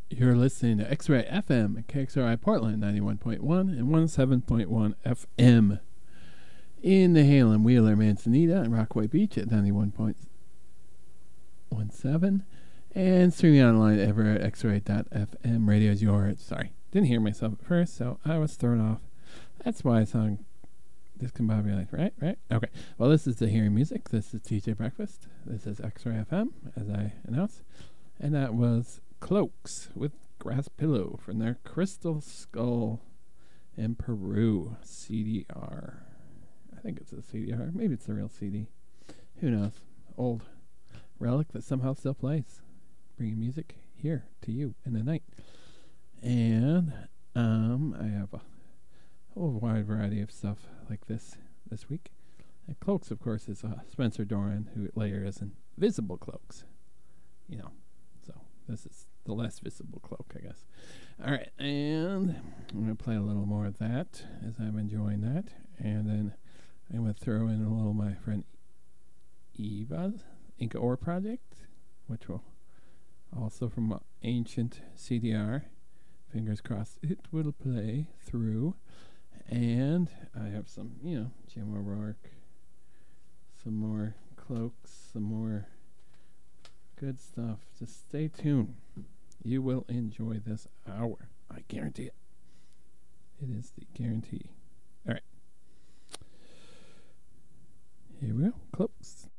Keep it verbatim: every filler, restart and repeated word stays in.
You're listening to X-Ray F M at K X R I Portland ninety-one point one and one oh seven point one F M. In the Halem, Wheeler, Manzanita, and Rockaway Beach at ninety-one point one seven. And streaming online ever at x ray dot f m. Radio's yours. Sorry, didn't hear myself at first, so I was thrown off. That's why I sound discombobulated, right? Right? Okay. Well, this is the Hearing Music. This is T J Breakfast. This is X-Ray F M, as I announced. And that was Cloaks with Grass Pillow from their Crystal Skull in Peru C D R. I think it's a C D R. Maybe it's a real C D. Who knows? Old relic that somehow still plays. Bringing music here to you in the night. And um, I have a whole wide variety of stuff like this this week. And Cloaks, of course, is uh, Spencer Doran, who later is in Visible Cloaks. You know, so this is the less visible cloak, I guess. All right, and I'm going to play a little more of that as I'm enjoying that. And then I'm going to throw in a little of my friend Eva's Inca Ore Project, which will also from Ancient C D R. Fingers crossed it will play through. And I have some, you know, Jim O'Rourke, some more Cloaks, some more good stuff. Just stay tuned. You will enjoy this hour. I guarantee it. It is the guarantee. All right. Here we go. Cloaks.